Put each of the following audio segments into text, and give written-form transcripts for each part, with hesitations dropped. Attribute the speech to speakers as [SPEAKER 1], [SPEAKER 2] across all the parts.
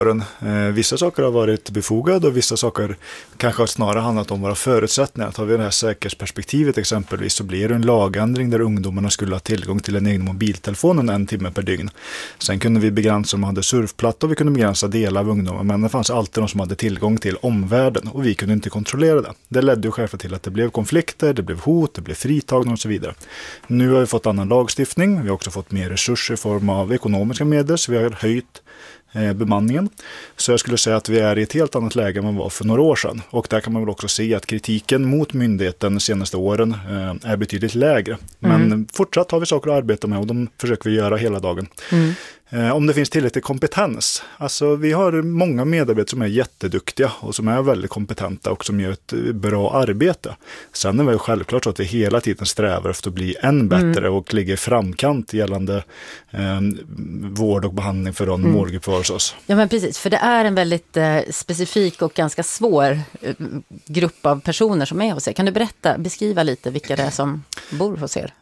[SPEAKER 1] Vissa saker har varit befogade och vissa saker kanske har snarare handlat om våra förutsättningar. Tar vi det här säkerhetsperspektivet exempelvis så blir det en lagändring där ungdomarna skulle ha tillgång till en egen mobiltelefon 1 timme per dygn. Sen kunde vi begränsa om de hade surfplatta och vi kunde begränsa delar av ungdomar, men det fanns alltid de som hade tillgång till omvärlden och vi kunde inte kontrollera det. Det ledde ju självklart till att det blev konflikter, det blev hot, det blev fritagning och så vidare. Nu har vi fått annan lagstiftning, vi har också fått mer resurser i form av ekonomiska medel så vi har höjt bemanningen. Så jag skulle säga att vi är i ett helt annat läge än man var för några år sedan. Och där kan man väl också se att kritiken mot myndigheten de senaste åren är betydligt lägre. Men fortsatt har vi saker att arbeta med och de försöker vi göra hela dagen. Om det finns tillräcklig kompetens. Alltså vi har många medarbetare som är jätteduktiga och som är väldigt kompetenta och som gör ett bra arbete. Sen är det självklart så att vi hela tiden strävar efter att bli än bättre och ligga i framkant gällande vård och behandling för de målgrupper hos oss.
[SPEAKER 2] Ja men precis, för det är en väldigt specifik och ganska svår grupp av personer som är hos er. Kan du beskriva lite vilka det är som bor hos er?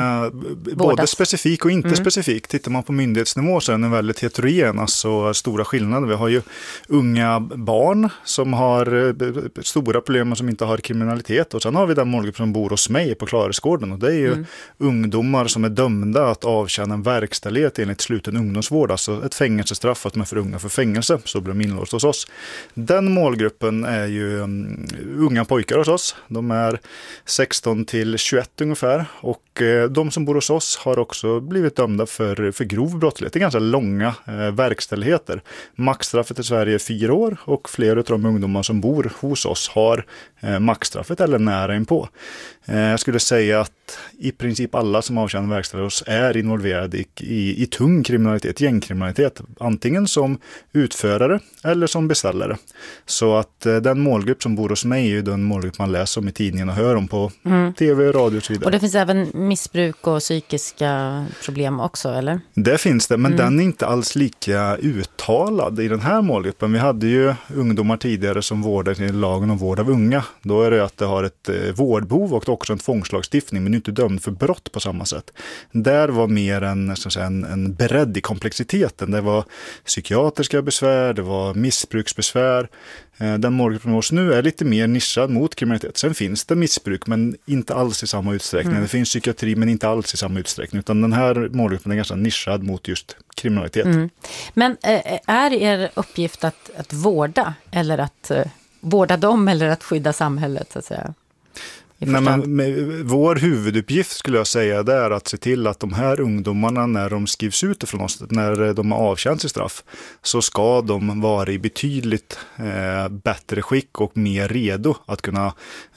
[SPEAKER 1] Både specifik och inte specifik. Tittar man på myndighetsnivå så är den väldigt heterogen, alltså stora skillnader. Vi har ju unga barn som har stora problem och som inte har kriminalitet och sen har vi den målgrupp som bor hos mig på Klaresgården och det är ju ungdomar som är dömda att avtjäna en verkställighet enligt sluten ungdomsvård, alltså ett fängelsestraff att de är för unga för fängelse, så blir de inlåst hos oss. Den målgruppen är ju unga pojkar hos oss, de är 16 till 21 ungefär och de som bor hos oss har också blivit dömda för grov brottslighet. Det är ganska långa verkställigheter. Maxstraffet i Sverige är 4 år och flera av de ungdomar som bor hos oss har maxstraffet eller nära inpå. Jag skulle säga att i princip alla som avtjänar verkställighet hos oss är involverade i tung kriminalitet, gängkriminalitet, antingen som utförare eller som beställare. Så att den målgrupp som bor hos mig är ju den målgrupp man läser om i tidningen och hör om på tv, radio och så vidare.
[SPEAKER 2] Och det finns även missbruk och psykiska problem också, eller?
[SPEAKER 1] Det finns det, men den är inte alls lika uttalad i den här målgruppen. Vi hade ju ungdomar tidigare som vårdade i lagen om vård av unga. Då är det att det har ett vårdbehov och också en tvångslagstiftning, men inte dömd för brott på samma sätt. Där var mer en bredd i komplexiteten. Det var psykiatriska besvär, det var missbruksbesvär. Den målgruppen hos nu är lite mer nischad mot kriminalitet. Sen finns det missbruk, men inte alls i samma utsträckning. Det finns psykiatri, men inte alls i samma utsträckning. Utan den här målgruppen är ganska nischad mot just kriminalitet.
[SPEAKER 2] Men är er uppgift att vårda, eller att vårda dem, eller att skydda samhället, så att säga?
[SPEAKER 1] Nej, men vår huvuduppgift skulle jag säga det är att se till att de här ungdomarna när de skrivs ut ifrån oss, när de har avtjänat sitt straff, så ska de vara i betydligt bättre skick och mer redo att kunna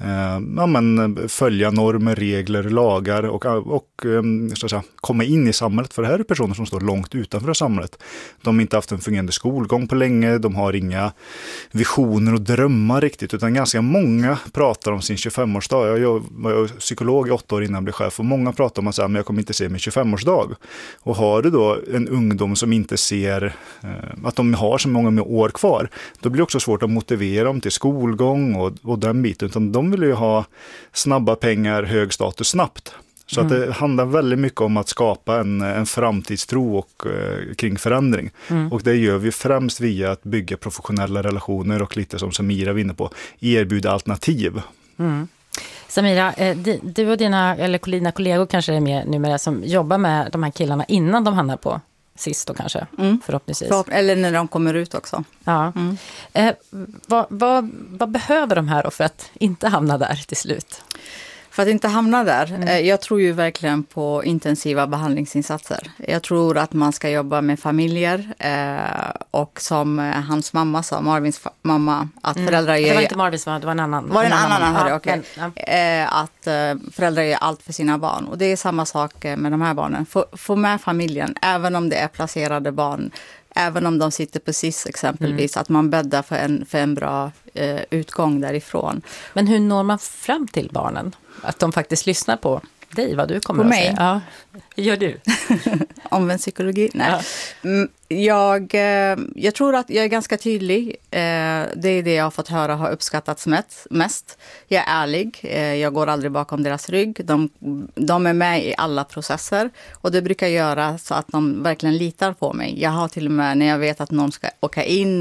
[SPEAKER 1] följa normer, regler, lagar och så att säga, komma in i samhället. För det här är personer som står långt utanför samhället. De har inte haft en fungerande skolgång på länge, de har inga visioner och drömmar riktigt, utan ganska många pratar om sin 25-årsdag. Jag var psykolog i 8 år innan jag blev chef och många pratar om att säga, men jag kommer inte se min 25-årsdag. Och har du då en ungdom som inte ser att de har så många år kvar, då blir det också svårt att motivera dem till skolgång och den biten. Utan de vill ju ha snabba pengar, hög status snabbt. Så att det handlar väldigt mycket om att skapa en framtidstro och kring förändring. Och det gör vi främst via att bygga professionella relationer och lite som Samira var inne på, erbjuda alternativ.
[SPEAKER 2] Samira, du och dina kollegor kanske är med numera som jobbar med de här killarna innan de hamnar på sist då kanske, förhoppningsvis.
[SPEAKER 3] Eller när de kommer ut också.
[SPEAKER 2] Ja. Vad behöver de här då för att inte hamna där till slut?
[SPEAKER 3] För att inte hamna där. Jag tror ju verkligen på intensiva behandlingsinsatser. Jag tror att man ska jobba med familjer och som hans mamma sa, Marvins mamma, att föräldrar
[SPEAKER 2] Det var inte Marvins mamma, det var en annan.
[SPEAKER 3] Var det en annan anhörig? Okej.
[SPEAKER 2] Ja.
[SPEAKER 3] Att föräldrar gör allt för sina barn. Och det är samma sak med de här barnen. Få med familjen, även om det är placerade barn. Även om de sitter på SIS exempelvis, att man bäddar för en bra utgång därifrån.
[SPEAKER 2] Men hur når man fram till barnen? Att de faktiskt lyssnar på dig, vad du kommer
[SPEAKER 3] på
[SPEAKER 2] att
[SPEAKER 3] mig?
[SPEAKER 2] säga. Ja, hur gör du?
[SPEAKER 3] Omvänd psykologi? Nej. Ja. Jag tror att jag är ganska tydlig. Det är det jag har fått höra har uppskattats mest. Jag är ärlig. Jag går aldrig bakom deras rygg. De är med i alla processer. Och det brukar göra så att de verkligen litar på mig. Jag har till och med när jag vet att någon ska åka in